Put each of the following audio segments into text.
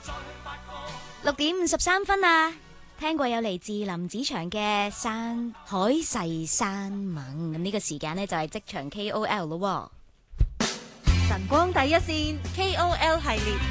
6:53啊！聽過有嚟自林子祥嘅山海誓山盟，咁呢個時間呢，就係職場 KOL 咯。 晨光第一線 KOL 系列，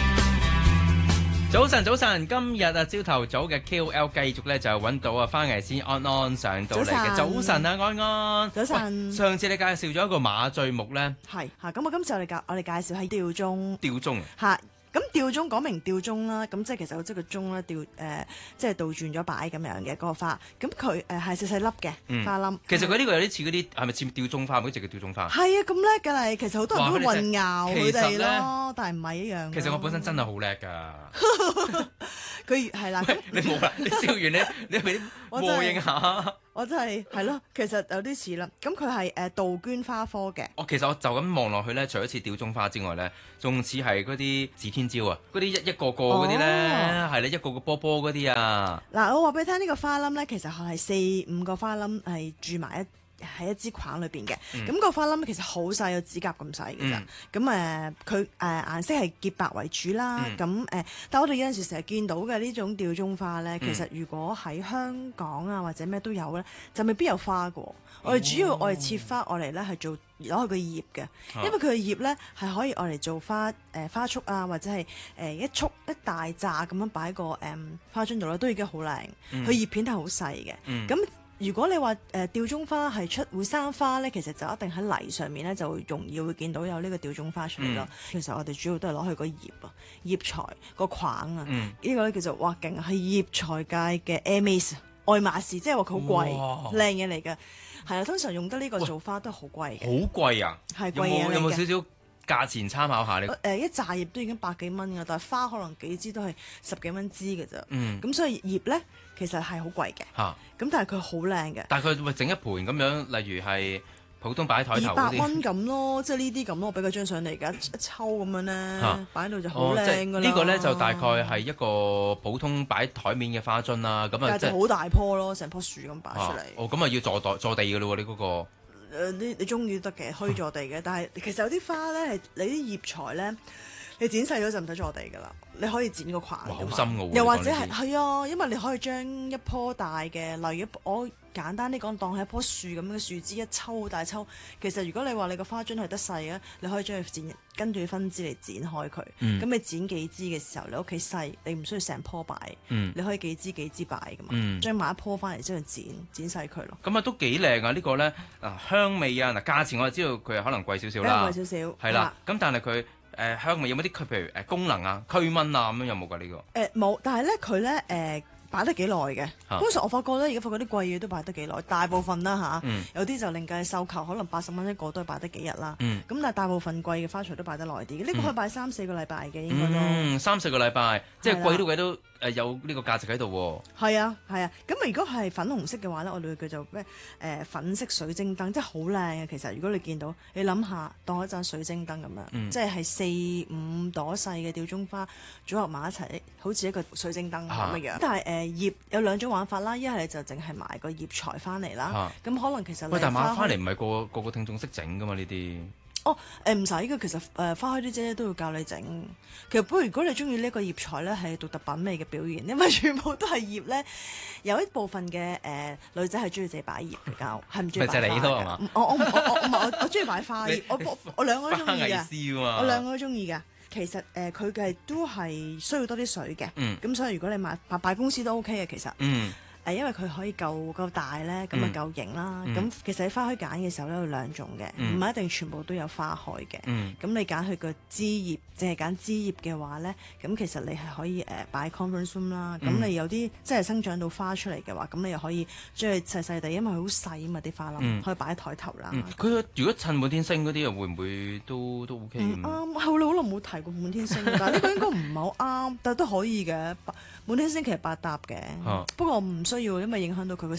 早晨，今日啊朝頭早嘅 KOL 繼續咧就揾到啊花藝師安安上到嚟嘅。早晨啊，安安。 早晨。 上次你介紹咗一個馬醉木咧， 係嚇，咁我今次我哋介紹係吊鐘。 吊鐘嚇。咁吊鐘講明吊鐘啦，咁即係其實即係個鐘咧吊即係倒轉咗擺咁樣嘅嗰個花，咁佢係細細粒嘅花冧。 其實佢呢個有啲似嗰啲係咪似吊鐘花？嗰隻叫吊鐘花。 係啊，咁叻㗎啦！其實好多人都混淆佢哋咯，但係唔係一樣。 其實我本身真係好叻㗎。 佢係啦。 你冇啦，你笑完你係咪和應下？ 我真係咯，其實有啲似啦。咁佢係杜鵑花科嘅。 其實我就咁望落去咧，除咗似吊鐘花之外咧，仲似係嗰啲指天椒啊，嗰啲一個個嗰啲咧，係咧一個個波波嗰啲啊。嗱， 我話俾你聽，呢個花冧咧，其實係4-5個花冧係住埋喺一支框裏邊嘅。咁個花冧其實好細，有指甲咁細嘅咋。咁佢顏色係潔白為主啦。咁但係我哋有陣時成日見到嘅呢種吊鐘花咧，其實如果喺香港啊或者咩都有咧，就未必有花嘅。我哋主要我哋切花，我嚟咧係做攞佢個葉嘅，因為佢個葉咧係可以我嚟做花束啊，或者係一大紮咁樣擺個花樽度咧，都已經好靚。佢葉片係好細嘅。咁如果你話吊鐘花係會生花咧，其實就一定喺泥上面咧就容易會見到有呢個吊鐘花出嚟咯。其實我哋主要都係攞佢個葉啊、葉材個框啊，呢個咧叫做哇勁，係葉材界嘅 Hermès 愛馬仕，即係話佢好貴靚嘢嚟嘅。係啊，通常用得呢個做花都好貴嘅。好貴啊！ 係貴嘢嚟嘅。 有冇少少價錢參考下呢？ 一紮葉都已經百幾蚊㗎，但係花可能幾支都係10幾蚊支㗎咋。咁所以葉咧其實係好貴嘅。咁但係佢好靚嘅。 但係佢會整一盤咁樣，例如係普通擺喺台頭嗰啲 200蚊咁咯，即係呢啲咁咯。我俾佢張相嚟㗎，一抽咁樣咧，擺喺度就好靚㗎啦。 呢個咧就大概係一個普通擺台面嘅花樽啦。咁啊， 就好大棵咯，成棵樹咁擺出嚟。 咁啊要坐地㗎咯喎，你嗰個。 你中意得嘅，虛坐地嘅。但係其實有啲花咧係你啲葉材咧，你剪細咗就唔使坐地㗎啦。你可以剪個框。 好深㗎喎！ 又或者係啊，因為你可以將一棵大嘅，例如我簡單啲講，當係一棵樹咁嘅樹枝一抽大抽。其實如果你話你個花樽係得細嘅，你可以將佢剪，跟住分支嚟剪開佢。咁你剪幾支嘅時候，你屋企細，你唔需要成棵擺。你可以幾支擺㗎嘛。將買一棵翻嚟之後剪細佢咯。 咁啊都幾靚啊！呢個咧香味啊價錢我就知道佢可能貴少少啦。 貴少少。 係啦。咁但係佢香味有冇啲譬如功能啊驅蚊啊咁樣有冇㗎呢個？ 冇，但係咧佢咧擺得幾耐嘅。通常我發覺咧，而家發覺啲貴嘢都擺得幾耐，大部分啦嚇。有啲就另計收購，可能80蚊一個都係擺得幾日啦。咁但係大部分貴嘅花材都擺得耐啲嘅。呢個可以擺3-4個禮拜嘅應該都。3-4 個禮拜，即係貴都貴都有呢個價值喺度喎。 係啊。咁如果係粉紅色嘅話咧，我哋會叫做咩粉色水晶燈，即係好靚嘅。其實如果你見到，你諗下當一盞水晶燈咁樣，即係4-5朵細嘅吊鐘花組合埋一齊，好似一個水晶燈咁嘅樣。但係葉有2種玩法啦，一係你就淨係買個葉材翻嚟啦。咁可能其實但係買翻嚟唔係個個聽眾識整噶嘛呢啲。 唔使嘅，其實花墟啲姐姐都要教你整。其實不過如果你中意呢個葉材咧，係獨特品味嘅表現，因為全部都係葉咧。有一部分嘅女仔係中意自己擺葉比較，係唔中意擺花嘅。 咪就係你咯係嘛？ 我中意擺花葉，我兩個都中意嘅。我兩個都中意嘅。其實佢嘅都係需要多啲水嘅。咁所以如果你買擺公司都 OK 嘅其實。因為佢可以夠大咧，咁啊夠型啦。咁其實喺花墟揀嘅時候咧有2種嘅，唔係一定全部都有花開嘅。咁你揀佢個枝葉，淨係揀枝葉嘅話咧，咁其實你係可以擺 conference room 啦。咁你有啲即係生長到花出嚟嘅話，咁你又可以將佢細細地，因為佢好細啊嘛啲花冧，可以擺喺台頭啦。 佢如果襯滿天星嗰啲又會唔會都 OK？ 唔啱，係你好耐冇提過滿天星，但係呢個應該唔係好啱，但係都可以嘅。滿天星其實百搭嘅，不過唔需要，因為影響到佢個適宜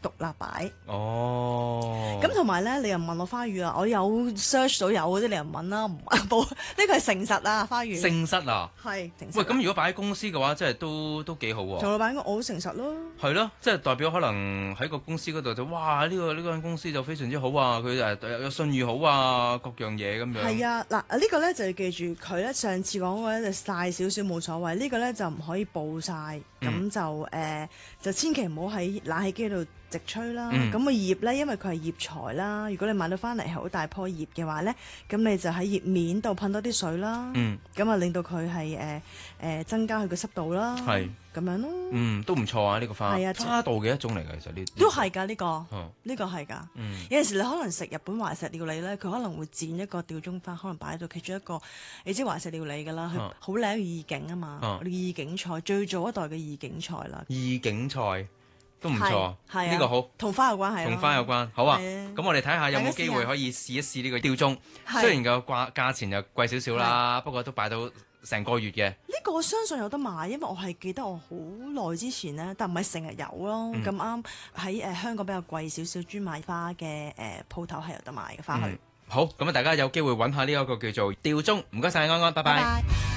獨立擺。 哦， 咁同埋咧，你又唔問我花語啊？我有 search 到有嗰啲，你又唔問啦，冇呢個係誠實啊，花語。 誠實啊！ 係誠實。 喂，咁如果擺喺公司嘅話，真係都幾好喎。 做老闆我好誠實咯。 係咯，即係代表可能喺個公司嗰度就哇呢間公司就非常之好啊，佢有信譽好啊，各樣嘢咁樣。 係啊，嗱呢個咧就要記住佢咧上次講過咧就曬少少冇所謂，呢個咧就唔可以暴曬，咁就千祈唔好喺冷氣機度直吹啦。咁個葉咧，因為佢係葉材啦，如果你買到翻嚟係好大棵葉嘅話咧，咁你就喺葉面度噴多啲水啦。咁啊令到佢係增加佢個濕度啦。 係咁樣咯。 都唔錯啊！呢個花係啊花道嘅一種嚟嘅，其實呢都係㗎呢個， 哦呢個係㗎。有陣時你可能食日本懷石料理咧，佢可能會剪一個吊鐘花，可能擺喺度，其中一個你知懷石料理㗎啦，佢好靚嘅意境啊嘛，意境菜最早一代嘅意境菜啦。 意境菜都唔錯， 係啊， 呢個好， 同花有關係， 同花有關，好啊。 係咁我哋睇下有冇機會可以試一試呢個吊鐘，雖然個價錢就貴少少啦，不過都擺到成個月嘅。 呢個我相信有得買，因為我係記得我好耐之前呢，但唔係成日有咯。咁啱喺香港比較貴少少專賣花嘅鋪頭係有得買嘅花去。 好，咁啊大家有機會揾下呢一個叫做吊鐘。唔該晒安安，拜拜。